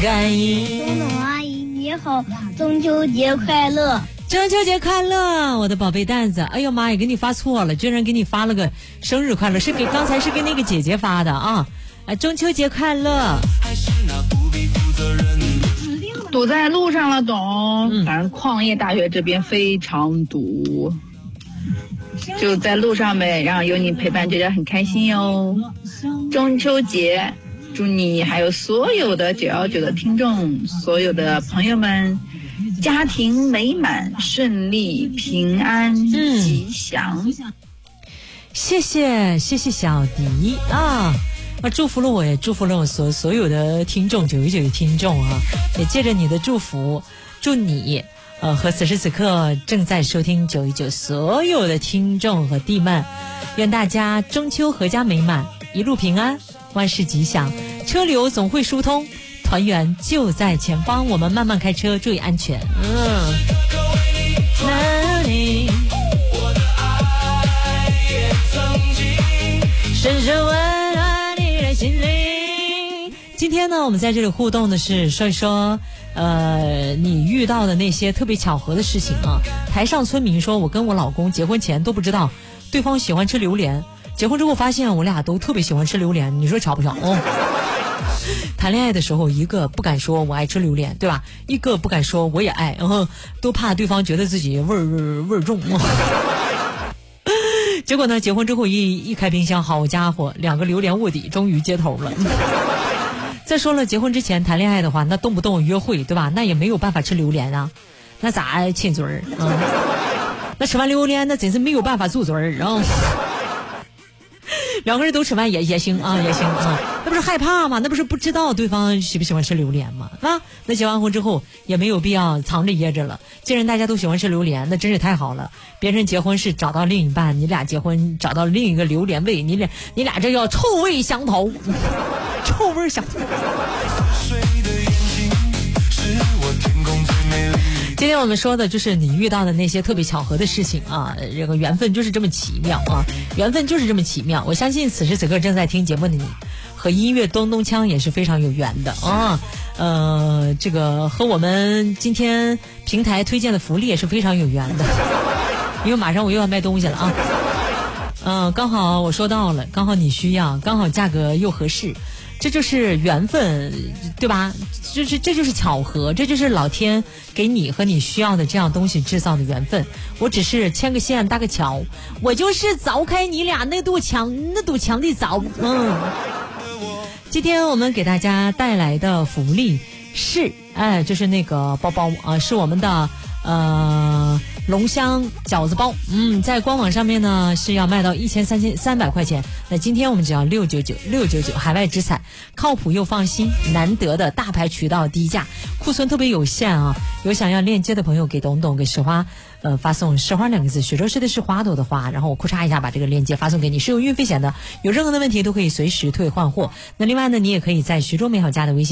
感应。 东东阿姨你好，中秋节快乐！ 中秋节快乐，我的宝贝蛋子！哎呦妈呀，给你发错了，居然给你发了个生日快乐，刚才是给那个姐姐发的啊！中秋节快乐！ 堵在路上了，懂？反正矿业大学这边非常堵，就在路上呗，然后有你陪伴，觉得很开心哟。中秋节，祝你还有所有的919的听众，所有的朋友们，家庭美满、顺利、平安、吉祥。 谢谢小迪啊！祝福了我，也祝福了我所有的听众，919的听众啊！也借着你的祝福，祝你和此时此刻正在收听919所有的听众和弟们，愿大家中秋阖家美满，一路平安，万事吉祥，车流总会疏通，团圆就在前方。我们慢慢开车，注意安全。那你深深温暖你的心灵。今天呢，我们在这里互动的是说一说你遇到的那些特别巧合的事情啊。台上村民说，我跟我老公结婚前都不知道对方喜欢吃榴莲，结婚之后发现我俩都特别喜欢吃榴莲，你说巧不巧？谈恋爱的时候，一个不敢说我爱吃榴莲，对吧？一个不敢说我也爱，然后都怕对方觉得自己味儿重。结果呢，结婚之后一开冰箱，好家伙，2个榴莲卧底，终于接头了。再说了，结婚之前谈恋爱的话，那动不动约会，对吧？那也没有办法吃榴莲啊，那咋亲嘴儿啊？那吃完榴莲，那真是没有办法住嘴儿啊。2个人都吃完也行啊，也行啊，那不是害怕吗？那不是不知道对方喜不喜欢吃榴莲吗？啊，那结完婚之后也没有必要藏着掖着了。既然大家都喜欢吃榴莲，那真是太好了。别人结婚是找到另一半，你俩结婚找到另一个榴莲味，你俩这叫臭味相投，臭味相投。今天我们说的就是你遇到的那些特别巧合的事情啊，这个缘分就是这么奇妙啊，缘分就是这么奇妙。我相信此时此刻正在听节目的你，和音乐咚咚锵也是非常有缘的啊。这个和我们今天平台推荐的福利也是非常有缘的，因为马上我又要卖东西了啊。刚好我说到了，刚好你需要，刚好价格又合适。这就是缘分，对吧？这就是巧合，这就是老天给你和你需要的这样东西制造的缘分。我只是牵个线搭个桥，我就是凿开你俩那堵墙的凿。今天我们给大家带来的福利是，就是那个包包啊，是我们的龙香饺子包，在官网上面呢是要卖到1300块钱，那今天我们只要699，海外直采，靠谱又放心，难得的大牌渠道低价，库存特别有限啊！有想要链接的朋友给董董给石花发送石花2个字，雪州市的是花朵的花，然后我库嚓一下把这个链接发送给你，是有运费险的，有任何的问题都可以随时退换货。那另外呢，你也可以在徐州美好家的微信